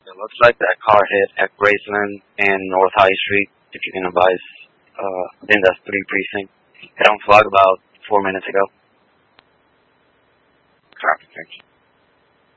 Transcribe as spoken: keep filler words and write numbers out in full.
It looks like that car hit at Graceland and North High Street, if you can advise. Uh, I think that's three precinct. Hit on Flag about four minutes ago.